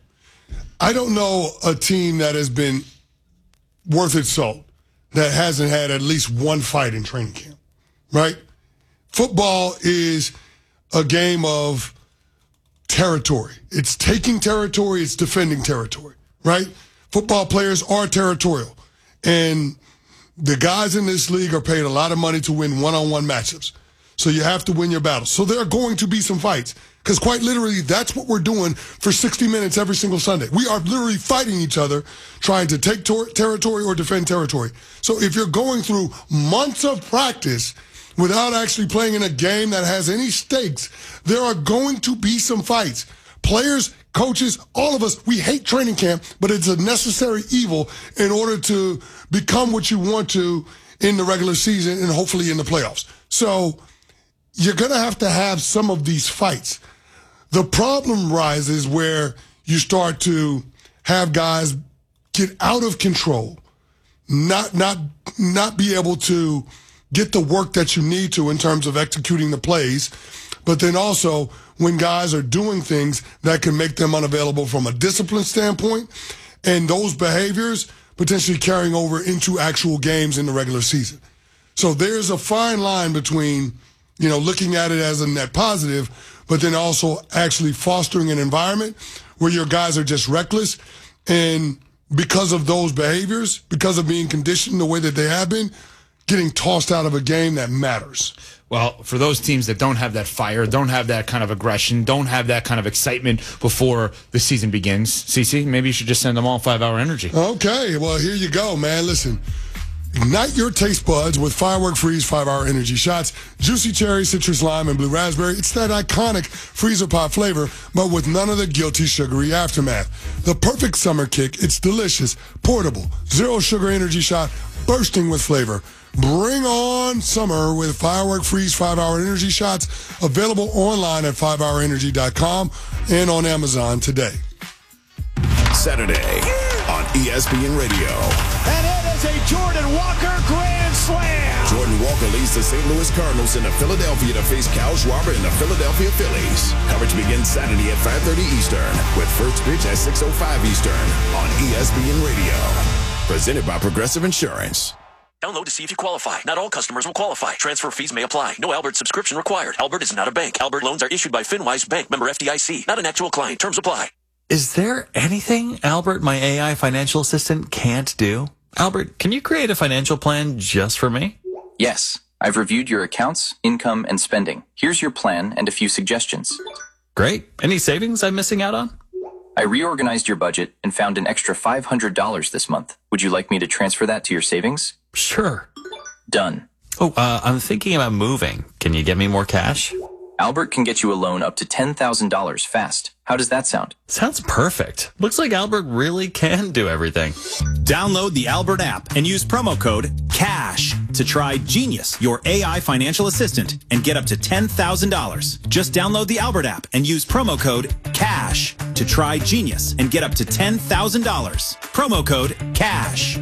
I don't know a team that has been worth its salt that hasn't had at least one fight in training camp. Right? Football is a game of territory. It's taking territory, it's defending territory, right? Football players are territorial. And the guys in this league are paid a lot of money to win one-on-one matchups. So you have to win your battles. So there are going to be some fights. Because quite literally, that's what we're doing for sixty minutes every single Sunday. We are literally fighting each other, trying to take ter- territory or defend territory. So if you're going through months of practice without actually playing in a game that has any stakes, there are going to be some fights. Players, coaches, all of us, we hate training camp, but it's a necessary evil in order to become what you want to in the regular season and hopefully in the playoffs. So you're going to have to have some of these fights. The problem rises where you start to have guys get out of control, not not not be able to get the work that you need to in terms of executing the plays, but then also when guys are doing things that can make them unavailable from a discipline standpoint, and those behaviors potentially carrying over into actual games in the regular season. So there's a fine line between, you know, looking at it as a net positive, but then also actually fostering an environment where your guys are just reckless. And because of those behaviors, because of being conditioned the way that they have been, getting tossed out of a game that matters. Well, for those teams that don't have that fire, don't have that kind of aggression, don't have that kind of excitement before the season begins, CeCe, maybe you should just send them all five-hour energy. Okay, well, here you go, man. Listen. Ignite your taste buds with Firework Freeze five-hour energy shots. Juicy cherry, citrus lime, and blue raspberry. It's that iconic freezer pop flavor, but with none of the guilty sugary aftermath. The perfect summer kick. It's delicious, portable, zero sugar energy shot, bursting with flavor. Bring on summer with Firework Freeze five-hour energy shots. Available online at five hour energy dot com and on Amazon today. Saturday on E S P N Radio. And it is a Jordan Walker grand slam. Jordan Walker leads the Saint Louis Cardinals into Philadelphia to face Kyle Schwarber and the Philadelphia Phillies. Coverage begins Saturday at five thirty Eastern with first pitch at six oh five Eastern on E S P N Radio. Presented by Progressive Insurance. Download to see if you qualify. Not all customers will qualify. Transfer fees may apply. No Albert subscription required. Albert is not a bank. Albert loans are issued by FinWise Bank, member F D I C. Not an actual client. Terms apply. Is there anything Albert, my A I financial assistant, can't do? Albert, can you create a financial plan just for me? Yes. I've reviewed your accounts, income, and spending. Here's your plan and a few suggestions. Great. Any savings I'm missing out on? I reorganized your budget and found an extra five hundred dollars this month. Would you like me to transfer that to your savings? Sure. Done. Oh, uh, I'm thinking about moving. Can you get me more cash? Albert can get you a loan up to ten thousand dollars fast. How does that sound? Sounds perfect. Looks like Albert really can do everything. Download the Albert app and use promo code CASH to try Genius, your A I financial assistant, and get up to ten thousand dollars. Just download the Albert app and use promo code CASH to try Genius and get up to ten thousand dollars. Promo code CASH.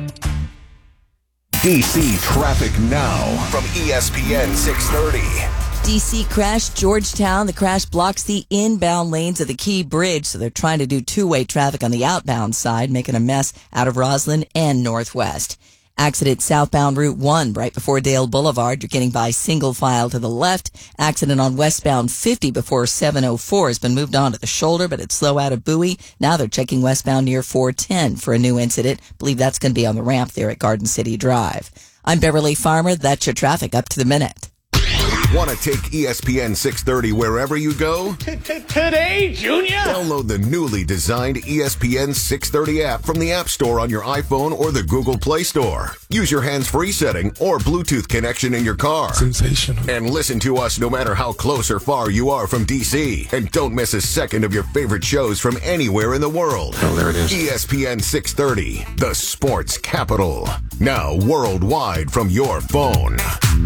D C traffic now from E S P N six thirty. D C crash, Georgetown. The crash blocks the inbound lanes of the Key Bridge, so they're trying to do two-way traffic on the outbound side, making a mess out of Roslyn and Northwest. Accident southbound Route one, right before Dale Boulevard. You're getting by single file to the left. Accident on westbound fifty before seven oh four has been moved on to the shoulder, but it's slow out of Bowie. Now they're checking westbound near four ten for a new incident. Believe that's going to be on the ramp there at Garden City Drive. I'm Beverly Farmer. That's your traffic up to the minute. Want to take E S P N six thirty wherever you go? Today, Junior! Download the newly designed E S P N six thirty app from the App Store on your iPhone or the Google Play Store. Use your hands-free setting or Bluetooth connection in your car. Sensational. And listen to us no matter how close or far you are from D C. And don't miss a second of your favorite shows from anywhere in the world. Oh, there it is. E S P N six thirty, the sports capital. Now worldwide from your phone.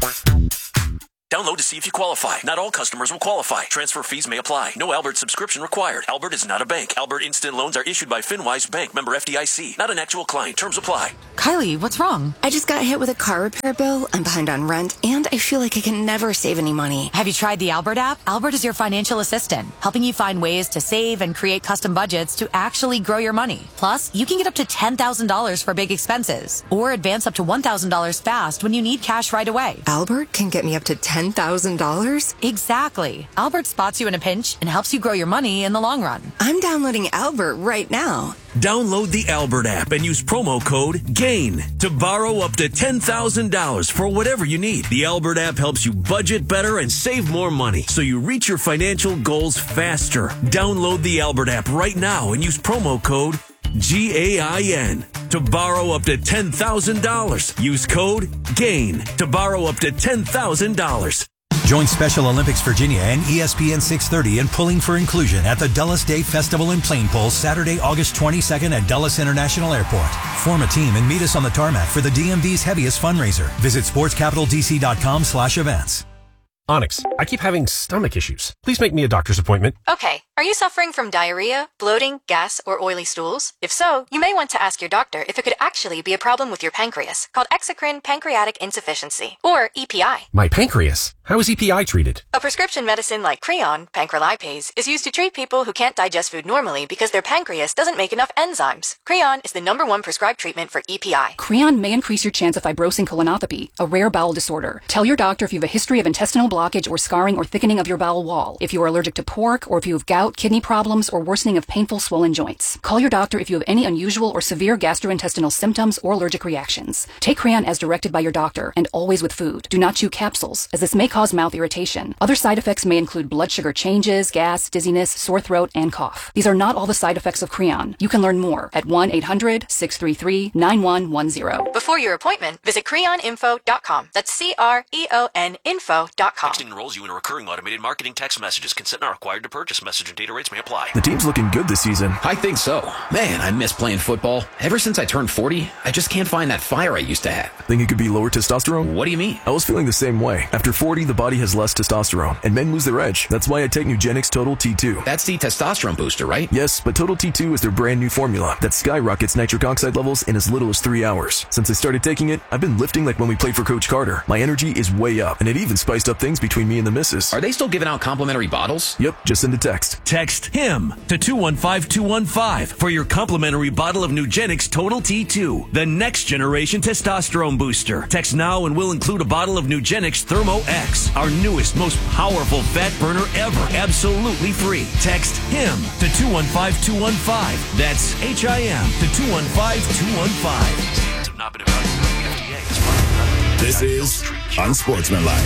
Download to see if you qualify. Not all customers will qualify. Transfer fees may apply. No Albert subscription required. Albert is not a bank. Albert Instant Loans are issued by FinWise Bank, member F D I C. Not an actual client. Terms apply. Kylie, what's wrong? I just got hit with a car repair bill. I'm behind on rent, and I feel like I can never save any money. Have you tried the Albert app? Albert is your financial assistant, helping you find ways to save and create custom budgets to actually grow your money. Plus, you can get up to ten thousand dollars for big expenses, or advance up to one thousand dollars fast when you need cash right away. Albert can get me up to ten thousand dollars? Exactly. Albert spots you in a pinch and helps you grow your money in the long run. I'm downloading Albert right now. Download the Albert app and use promo code GAIN to borrow up to ten thousand dollars for whatever you need. The Albert app helps you budget better and save more money so you reach your financial goals faster. Download the Albert app right now and use promo code G A I N to borrow up to ten thousand dollars. Use code GAIN to borrow up to ten thousand dollars. Join Special Olympics Virginia and E S P N six thirty in Pulling for Inclusion at the Dulles Day Festival in Plainpole, Saturday, August twenty-second at Dulles International Airport. Form a team and meet us on the tarmac for the D M V's heaviest fundraiser. Visit sportscapitaldc.com slash events. Onyx, I keep having stomach issues. Please make me a doctor's appointment. Okay. Are you suffering from diarrhea, bloating, gas, or oily stools? If so, you may want to ask your doctor if it could actually be a problem with your pancreas, called exocrine pancreatic insufficiency, or E P I. My pancreas? How is E P I treated? A prescription medicine like Creon, pancrelipase, is used to treat people who can't digest food normally because their pancreas doesn't make enough enzymes. Creon is the number one prescribed treatment for E P I. Creon may increase your chance of fibrosing colonopathy, a rare bowel disorder. Tell your doctor if you have a history of intestinal blockage or scarring or thickening of your bowel wall, if you are allergic to pork, or if you have gout, kidney problems, or worsening of painful swollen joints. Call your doctor if you have any unusual or severe gastrointestinal symptoms or allergic reactions. Take Creon as directed by your doctor, and always with food. Do not chew capsules, as this may cause mouth irritation. Other side effects may include blood sugar changes, gas, dizziness, sore throat, and cough. These are not all the side effects of Creon. You can learn more at one eight hundred six three three nine one one zero. Before your appointment, visit creon info dot com. That's C R E O N info dot com. Texting enrolls you in a recurring automated marketing text messages. Consent not required to purchase. Message and data rates may apply. The team's looking good this season. I think so. Man, I miss playing football. Ever since I turned forty, I just can't find that fire I used to have. Think it could be lower testosterone? What do you mean? I was feeling the same way. After forty, the body has less testosterone, and men lose their edge. That's why I take Nugenix Total T two. That's the testosterone booster, right? Yes, but Total T two is their brand new formula that skyrockets nitric oxide levels in as little as three hours. Since I started taking it, I've been lifting like when we played for Coach Carter. My energy is way up, and it even spiced up things between me and the missus. Are they still giving out complimentary bottles? Yep, just send a text. Text HIM to two one five two one five for your complimentary bottle of Nugenix Total T two, the next generation testosterone booster. Text now and we'll include a bottle of Nugenix Thermo X, our newest, most powerful fat burner ever, absolutely free. Text HIM to two one five two one five. That's H I M to two one five two one five. Have not been evaluated by the F D A as part of the This is Unsportsmanlike.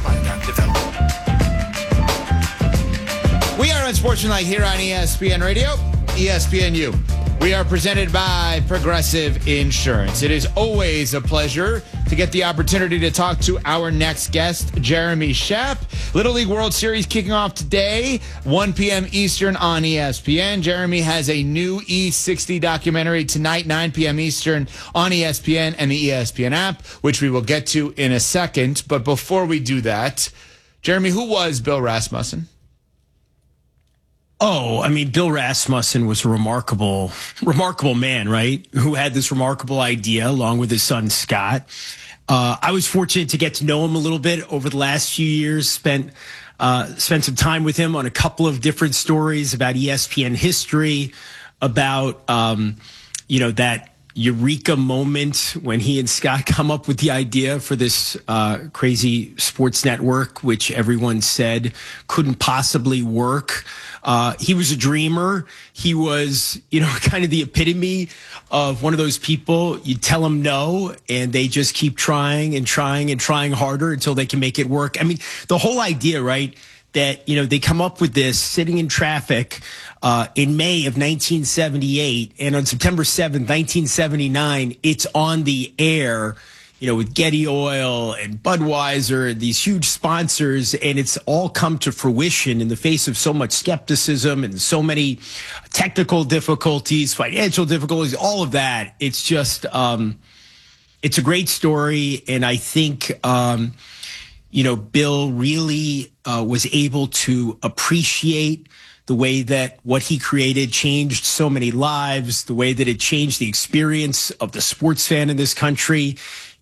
We are Unsportsmanlike here on E S P N Radio, E S P N U. We are presented by Progressive Insurance. It is always a pleasure to get the opportunity to talk to our next guest, Jeremy Schaap. Little League World Series kicking off today, one p.m. Eastern on E S P N. Jeremy has a new E sixty documentary tonight, nine p.m. Eastern on E S P N and the E S P N app, which we will get to in a second. But before we do that, Jeremy, who was Bill Rasmussen? Oh, I mean, Bill Rasmussen was a remarkable, remarkable man, right? Who had this remarkable idea along with his son, Scott. Uh, I was fortunate to get to know him a little bit over the last few years, spent, uh, spent some time with him on a couple of different stories about E S P N history, about, um, you know, that eureka moment when he and Scott come up with the idea for this uh, crazy sports network, which everyone said couldn't possibly work. Uh, he was a dreamer. He was, you know, kind of the epitome of one of those people. You tell them no, and they just keep trying and trying and trying harder until they can make it work. I mean, the whole idea, right, that, you know, they come up with this sitting in traffic uh, in May of nineteen seventy-eight, and on September seventh, nineteen seventy-nine, it's on the air, you know, with Getty Oil and Budweiser and these huge sponsors, and it's all come to fruition in the face of so much skepticism and so many technical difficulties, financial difficulties, all of that. It's just, um, it's a great story, and I think, um, you know, Bill really uh, was able to appreciate the way that what he created changed so many lives, the way that it changed the experience of the sports fan in this country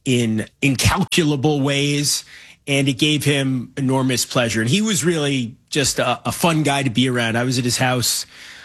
in incalculable ways, and it gave him enormous pleasure. And he was really just a, a fun guy to be around. I was at his house,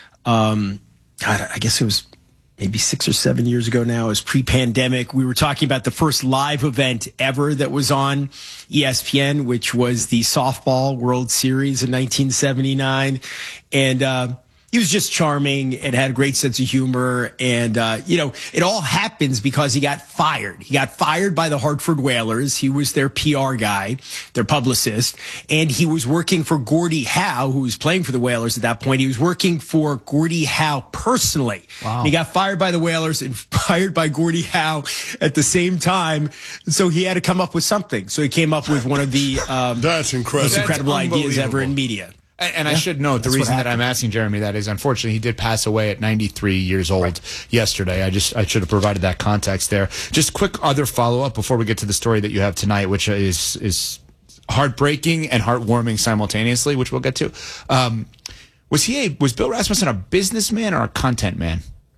um, God, I guess it was maybe six or seven years ago now. It was pre-pandemic. We were talking about the first live event ever that was on E S P N, which was the Softball World Series in nineteen seventy-nine. And, uh, he was just charming and had a great sense of humor. And, uh, you know, it all happens because he got fired. He got fired by the Hartford Whalers. He was their P R guy, their publicist. And he was working for Gordie Howe, who was playing for the Whalers at that point. He was working for Gordie Howe personally. Wow. And he got fired by the Whalers and fired by Gordie Howe at the same time. So he had to come up with something. So he came up with one of the um, That's incredible. most incredible That's ideas ever in media. And, and yeah, I should note, the reason that I'm asking Jeremy that is, unfortunately, he did pass away at ninety-three years old right. yesterday. I just I should have provided that context there. Just quick other follow-up before we get to the story that you have tonight, which is is heartbreaking and heartwarming simultaneously, which we'll get to. Um, was he a, was Bill Rasmussen a businessman or a content man?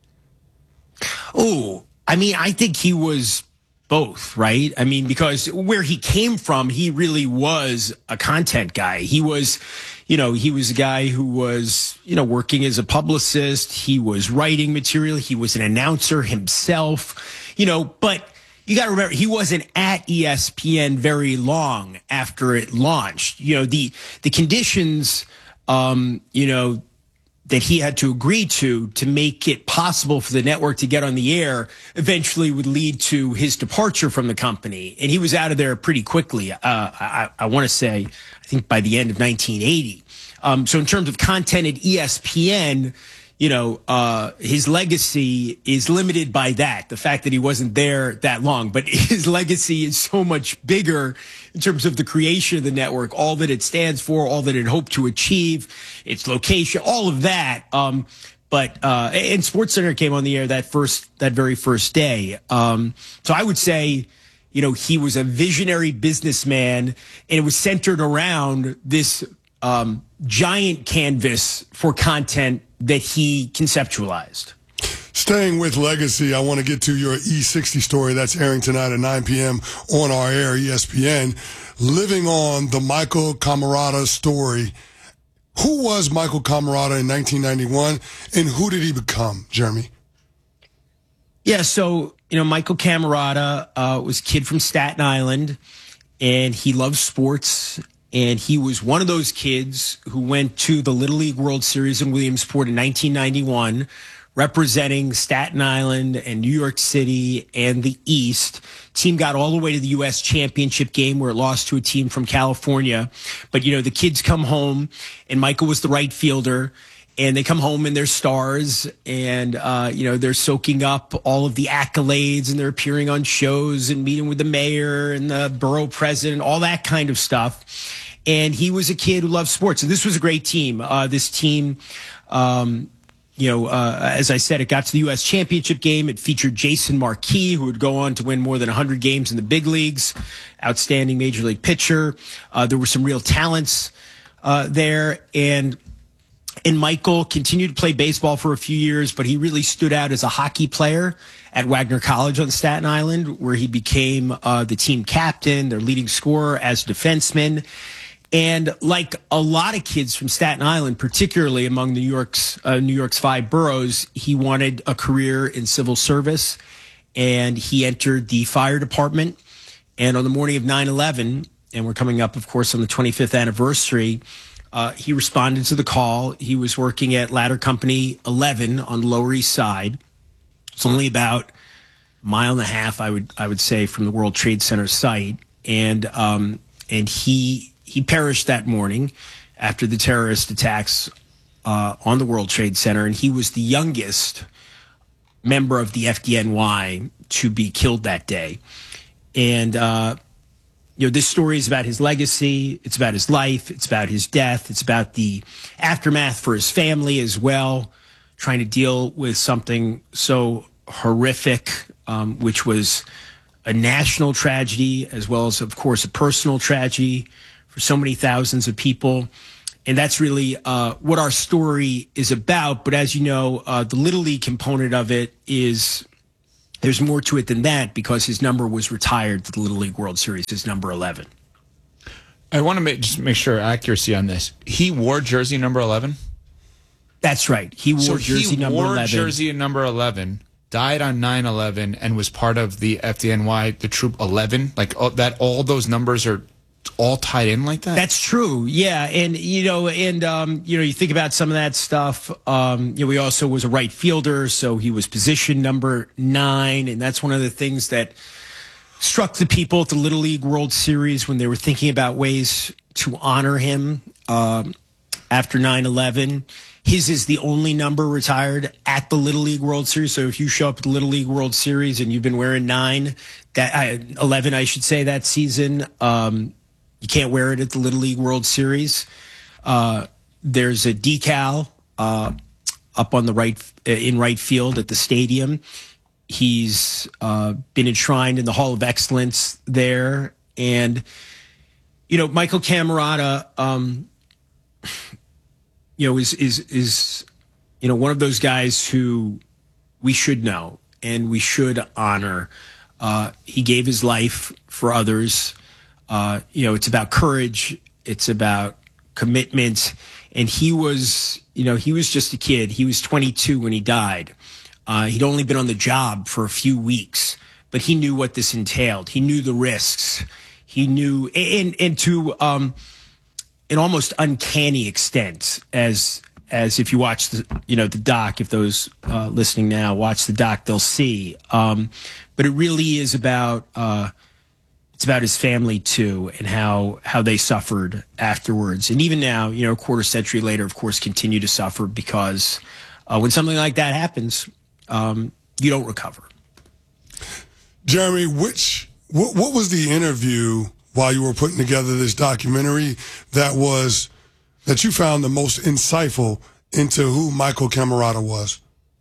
Oh, I mean, I think he was both, right? I mean, because where he came from, he really was a content guy. He was, you know, he was a guy who was, you know, working as a publicist. He was writing material. He was an announcer himself, you know, but you got to remember, he wasn't at E S P N very long after it launched. You know, the, the conditions, um, you know, that he had to agree to to make it possible for the network to get on the air eventually would lead to his departure from the company. And he was out of there pretty quickly. Uh, I, I want to say, I think by the end of nineteen eighty. Um, so in terms of content at E S P N, you know, uh, his legacy is limited by that, the fact that he wasn't there that long. But his legacy is so much bigger in terms of the creation of the network, all that it stands for, all that it hoped to achieve, its location, all of that. Um, but uh, and SportsCenter came on the air that first, that very first day. Um, so I would say, you know, he was a visionary businessman, and it was centered around this um, giant canvas for content that he conceptualized. Staying with legacy, I want to get to your E sixty story that's airing tonight at nine p.m. on our air, E S P N. Living on the Michael Camarata story. Who was Michael Camarata in nineteen ninety-one, and who did he become, Jeremy? Yeah, so, you know, Michael Camarata uh, was a kid from Staten Island, and he loved sports. And he was one of those kids who went to the Little League World Series in Williamsport in nineteen ninety-one, representing Staten Island and New York City and the East. Team got all the way to the U S championship game where it lost to a team from California. But, you know, the kids come home, and Michael was the right fielder. And they come home and they're stars, and, uh, you know, they're soaking up all of the accolades, and they're appearing on shows and meeting with the mayor and the borough president, all that kind of stuff. And he was a kid who loved sports. And this was a great team. Uh, this team, um, you know, uh, as I said, it got to the U S championship game. It featured Jason Marquis, who would go on to win more than one hundred games in the big leagues. Outstanding major league pitcher. Uh, there were some real talents uh, there. And And Michael continued to play baseball for a few years, but he really stood out as a hockey player at Wagner College on Staten Island, where he became uh, the team captain, their leading scorer as defenseman. And like a lot of kids from Staten Island, particularly among New York's uh, New York's five boroughs, he wanted a career in civil service. and he entered the fire department. And on the morning of nine eleven, and we're coming up, of course, on the twenty-fifth anniversary, uh, he responded to the call. He was working at Ladder Company eleven on the Lower East Side. It's only about a mile and a half, I would I would say, from the World Trade Center site. And um, and he he perished that morning after the terrorist attacks uh, on the World Trade Center. And he was the youngest member of the F D N Y to be killed that day. And, uh, you know, this story is about his legacy. It's about his life. It's about his death. It's about the aftermath for his family as well, trying to deal with something so horrific, um, which was a national tragedy, as well as, of course, a personal tragedy for so many thousands of people. And that's really uh, what our story is about. But as you know, uh, the Little League component of it is... there's more to it than that, because his number was retired to the Little League World Series, his number eleven. I want to make, just make sure accuracy on this. He wore jersey number eleven? That's right. He wore so jersey he wore eleven. jersey number eleven, died on nine eleven, and was part of the F D N Y, the Troop eleven? Like all, that, all those numbers are all tied in like that? That's true. Yeah. And, you know, and, um, you know, you think about some of that stuff. Um, you know, he also was a right fielder, so he was position number nine. And that's one of the things that struck the people at the Little League World Series when they were thinking about ways to honor him um, after nine eleven. His is the only number retired at the Little League World Series. So if you show up at the Little League World Series and you've been wearing nine, that uh, eleven, I should say, that season, um, you can't wear it at the Little League World Series. Uh, there's a decal uh, up on the right in right field at the stadium. He's uh, been enshrined in the Hall of Excellence there, and you know, Michael Camerata, um, you know, is is is you know one of those guys who we should know and we should honor. Uh, he gave his life for others. Uh, you know, it's about courage. It's about commitment. And he was, you know, he was just a kid. He was twenty-two when he died. Uh, he'd only been on the job for a few weeks, but he knew what this entailed. He knew the risks. He knew, and, and to um, an almost uncanny extent, as as if you watch the, you know, the doc, if those uh, listening now watch the doc, they'll see. Um, but it really is about, uh, it's about his family too, and how, how they suffered afterwards. And even now, you know, a quarter century later, of course, continue to suffer, because uh, when something like that happens, um, you don't recover. Jeremy, which, what, what was the interview while you were putting together this documentary that was, that you found the most insightful into who Michael Camerata was?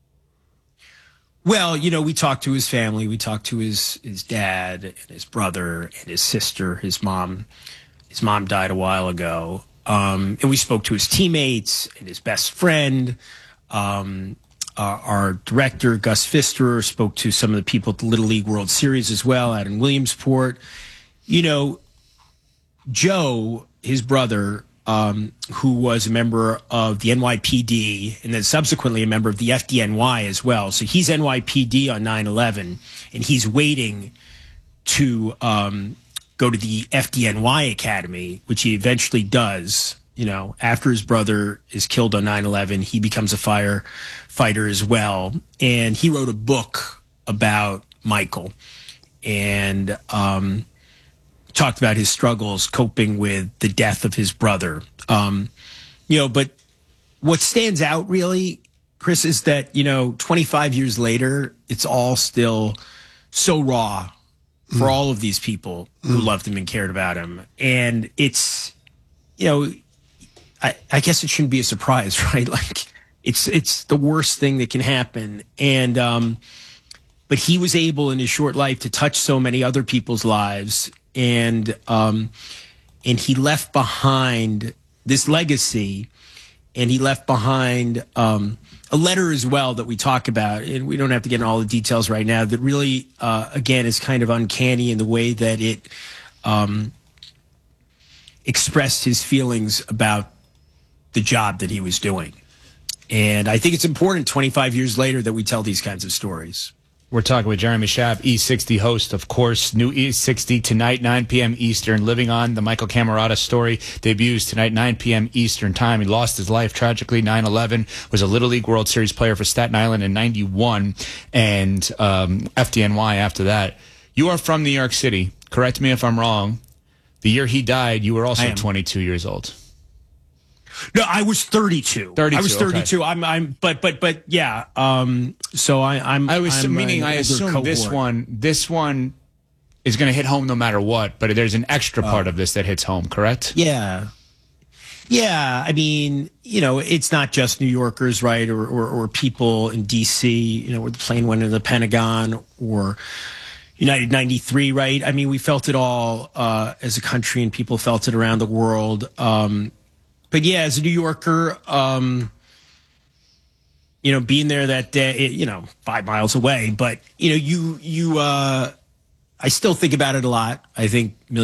Well, you know, we talked to his family. We talked to his, his dad and his brother and his sister. His mom, his mom died a while ago. Um, and we spoke to his teammates and his best friend. Um, our, our director, Gus Pfister, spoke to some of the people at the Little League World Series as well out in Williamsport. You know, Joe, his brother, Um, who was a member of the N Y P D and then subsequently a member of the F D N Y as well. So he's N Y P D on nine eleven, and he's waiting to um, go to the F D N Y Academy, which he eventually does. You know, after his brother is killed on nine eleven, he becomes a firefighter as well. And he wrote a book about Michael and um talked about his struggles coping with the death of his brother. Um, you know, but what stands out really, Chris, is that, you know, twenty-five years later, it's all still so raw for mm. all of these people who mm. loved him and cared about him. And it's, you know, I, I guess it shouldn't be a surprise, right? Like it's, it's the worst thing that can happen. And, um, but he was able in his short life to touch so many other people's lives. And um, and he left behind this legacy, and he left behind um, a letter as well that we talk about. And we don't have to get into all the details right now. That really, uh, again, is kind of uncanny in the way that it um, expressed his feelings about the job that he was doing. And I think it's important twenty-five years later that we tell these kinds of stories. We're talking with Jeremy Schaap, E sixty host, of course. New E sixty tonight, nine p.m. Eastern. Living On, the Michael Camerata story, debuts tonight, nine p.m. Eastern time. He lost his life tragically, nine eleven. Was a Little League World Series player for Staten Island in ninety-one and um, F D N Y after that. You are from New York City. Correct me if I'm wrong. The year he died, you were also twenty-two years old. No, I was thirty-two. thirty-two. I was thirty-two. Okay. I'm, I'm, but, but, but, yeah. Um, so I, I'm. I was I'm meaning. I assume cohort. this one, this one, is going to hit home no matter what. But there's an extra part oh. of this that hits home. Correct? Yeah. Yeah. I mean, you know, it's not just New Yorkers, right, or, or, or people in D C. You know, where the plane went into the Pentagon, or United ninety-three, right? I mean, we felt it all uh, as a country, and people felt it around the world. Um, But yeah, as a New Yorker, um, you know, being there that day, you know, five miles away, but you know, you you, uh, I still think about it a lot. I think.